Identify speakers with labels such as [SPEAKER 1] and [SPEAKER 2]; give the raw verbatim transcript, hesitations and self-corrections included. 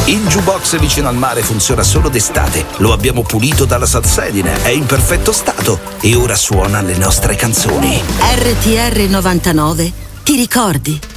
[SPEAKER 1] Il jukebox vicino al mare funziona solo d'estate. Lo abbiamo pulito dalla salsedine, è in perfetto stato e ora suona le nostre canzoni.
[SPEAKER 2] R T R novantanove, ti ricordi?